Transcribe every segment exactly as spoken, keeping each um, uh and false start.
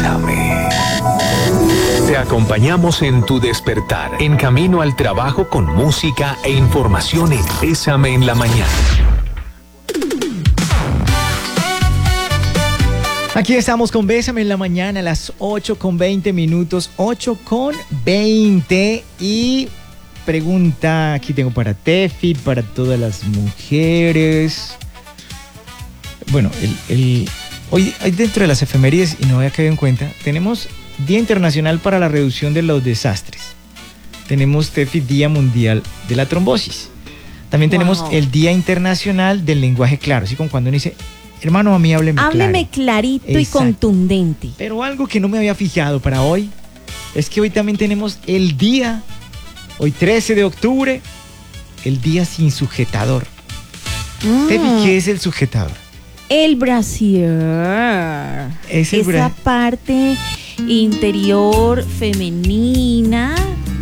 Bésame. Te acompañamos en tu despertar, en camino al trabajo con música e información en Bésame en la mañana. Aquí estamos con Bésame en la mañana a las ocho con veinte minutos, ocho con veinte. Y pregunta, aquí tengo para Tefi, para todas las mujeres. Bueno, el, el, hoy dentro de las efemérides, y no había caído en cuenta, tenemos Día Internacional para la Reducción de los Desastres. Tenemos, Tefi, Día Mundial de la Trombosis. También tenemos wow. el Día Internacional del Lenguaje Claro, así como cuando uno dice... Hermano, a mí hábleme claro. Hábleme clarito Exacto. y contundente. Pero algo que no me había fijado para hoy es que hoy también tenemos el día, hoy trece de octubre, el día sin sujetador. Mm. Tefi, ¿qué es el sujetador? El brasier. Es el Esa bra- parte interior femenina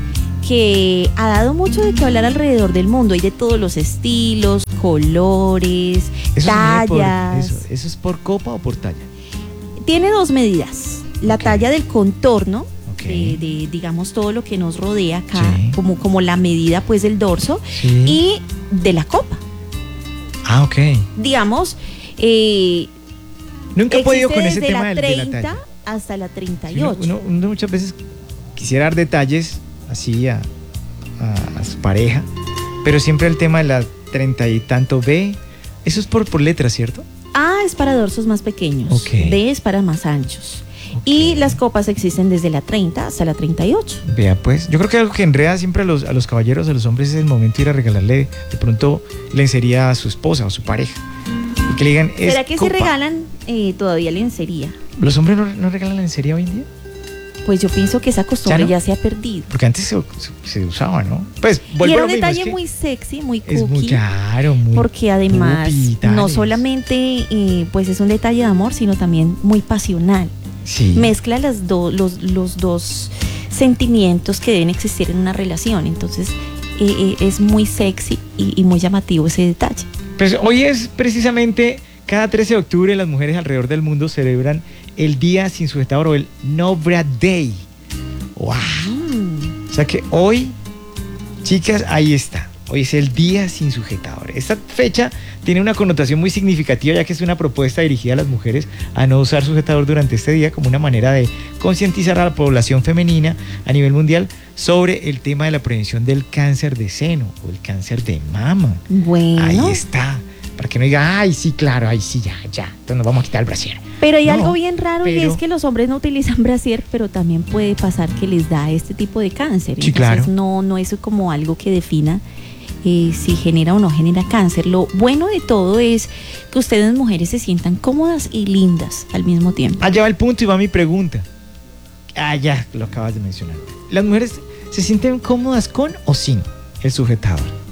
que ha dado mucho de qué hablar alrededor del mundo. Hay de todos los estilos, colores, eso tallas. Es por, eso, ¿Eso es por copa o por talla? Tiene dos medidas. La okay. talla del contorno, okay. de, de digamos todo lo que nos rodea acá, sí. como, como la medida pues del dorso, sí. y de la copa. Ah, ok. Digamos, eh, nunca he podido con ese desde tema la de, treinta de la talla. Hasta la treinta y ocho. Sí, uno, uno muchas veces quisiera dar detalles así a, a, a su pareja, pero siempre el tema de la treinta y tanto B, eso es por, por letra, ¿cierto? A es para dorsos más pequeños, okay. B es para más anchos. Okay. Y las copas existen desde la treinta hasta la treinta y ocho. Vea pues, yo creo que algo que enreda siempre a los, a los caballeros, a los hombres, es el momento de ir a regalarle de pronto lencería a su esposa o a su pareja. Y que le digan, es ¿Será que copa? se regalan eh, todavía lencería? ¿Los hombres no, no regalan lencería hoy en día? Pues yo pienso que esa costumbre ¿Ya, no? ya se ha perdido. Porque antes se, se, se usaba, ¿no? Pues y era un mismo, detalle es que muy sexy, muy cookie. Es muy claro, muy porque además pupitales. No solamente eh, pues es un detalle de amor, sino también muy pasional. Sí. Mezcla las do, los, los dos sentimientos que deben existir en una relación. Entonces eh, eh, es muy sexy y, y muy llamativo ese detalle. Pues hoy es precisamente cada trece de octubre las mujeres alrededor del mundo celebran el día sin sujetador o el No Bra Day. ¡Wow! Mm. O sea que hoy, chicas, ahí está. Hoy es el día sin sujetador. Esta fecha tiene una connotación muy significativa, ya que es una propuesta dirigida a las mujeres a no usar sujetador durante este día como una manera de concientizar a la población femenina a nivel mundial sobre el tema de la prevención del cáncer de seno o el cáncer de mama. Bueno. Ahí está. Para que no diga, ay, sí, claro, ay, sí, ya, ya. Entonces nos vamos a quitar el brasier. Pero hay no, algo bien raro pero... y es que los hombres no utilizan brasier, pero también puede pasar que les da este tipo de cáncer. Sí, Entonces, claro. no, no es como algo que defina eh, si genera o no genera cáncer. Lo bueno de todo es que ustedes mujeres se sientan cómodas y lindas al mismo tiempo. Allá va el punto y va mi pregunta. Ah, ya, lo acabas de mencionar. ¿Las mujeres se sienten cómodas con o sin el sujetador?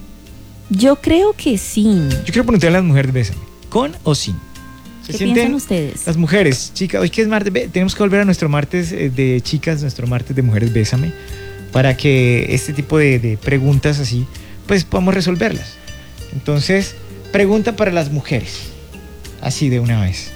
Yo creo que sí. Yo quiero preguntarle a las mujeres, bésame, ¿con o sin? ¿Qué piensan ustedes? Las mujeres, chicas, hoy que es martes, tenemos que volver a nuestro martes de chicas, nuestro martes de mujeres, bésame, para que este tipo de, de preguntas así, pues podamos resolverlas. Entonces, pregunta para las mujeres, así de una vez.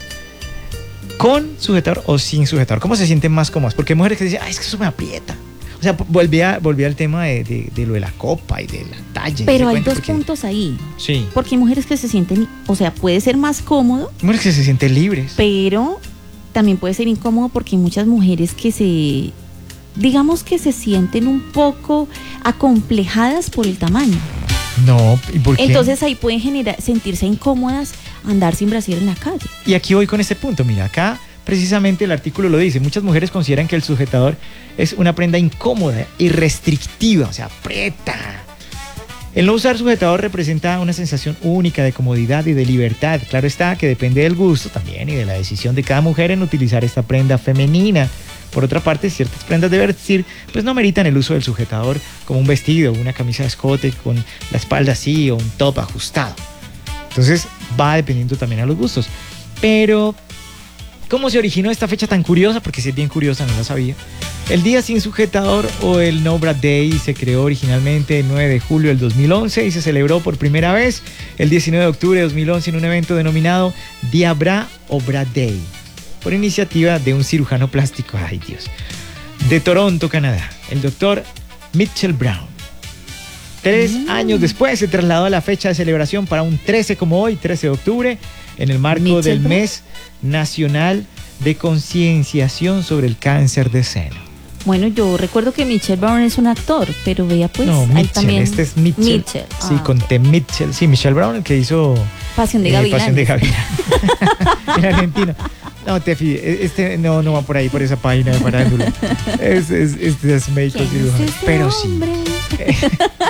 ¿Con sujetador o sin sujetador? ¿Cómo se sienten más cómodas? Porque hay mujeres que dicen, ay, es que eso me aprieta. O sea, volví, a, volví al tema de, de, de lo de la copa y de la talla. Pero hay dos porque... puntos ahí. Sí. Porque hay mujeres que se sienten, o sea, puede ser más cómodo. Mujeres que se sienten libres. Pero también puede ser incómodo porque hay muchas mujeres que se, digamos que se sienten un poco acomplejadas por el tamaño. No, ¿y por qué? Entonces ahí pueden generar, sentirse incómodas andar sin brasier en la calle. Y aquí voy con este punto, mira, acá precisamente el artículo lo dice, muchas mujeres consideran que el sujetador es una prenda incómoda y restrictiva, o sea, aprieta. El no usar sujetador representa una sensación única de comodidad y de libertad. Claro está que depende del gusto también y de la decisión de cada mujer en utilizar esta prenda femenina. Por otra parte, ciertas prendas de vestir pues no meritan el uso del sujetador como un vestido, una camisa de escote con la espalda así o un top ajustado. Entonces va dependiendo también a los gustos. Pero ¿cómo se originó esta fecha tan curiosa? Porque si es bien curiosa, no la sabía. El día sin sujetador o el No Bra Day se creó originalmente el nueve de julio del dos mil once y se celebró por primera vez el diecinueve de octubre de dos mil once en un evento denominado Día Bra o Bra Day. por iniciativa de un cirujano plástico, ay Dios, de Toronto, Canadá, el doctor Mitchell Brown. Tres mm. años después se trasladó a la fecha de celebración para un trece como hoy, trece de octubre, en el marco Mitchell del Brown. mes nacional de concienciación sobre el cáncer de seno. Bueno, yo recuerdo que Mitchell Brown es un actor, pero vea pues, No, ahí Mitchell, también... este es Mitchell. Mitchell, Sí, ah. con T. Mitchell. Sí, Mitchell Brown, el que hizo Pasión de eh, Gavilanes. Pasión de Gavilanes. En Argentina. No, Tefi, este no, no va por ahí, por esa página de farándula. Es, es, este es médico ¿Quién es cirujano. este Pero hombre? sí.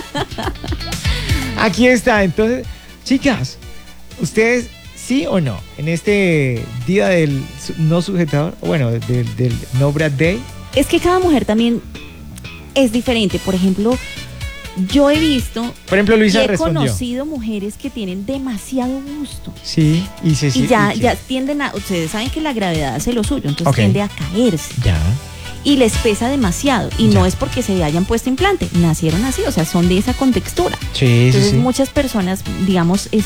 Aquí está. Entonces, chicas, ¿ustedes sí o no? En este día del su- no sujetador, bueno, del, del no Brad Day. Es que cada mujer también es diferente. Por ejemplo, yo he visto Por ejemplo, y Luisa he respondió. conocido mujeres que tienen demasiado gusto. Sí, y se Y ya, y que- ya tienden a, ustedes saben que la gravedad hace lo suyo, entonces Ok. tiende a caerse Ya. y les pesa demasiado. Y Ya. no es porque se hayan puesto implante, nacieron así, o sea, son de esa contextura. Sí, sí, Entonces sí. muchas personas, digamos, es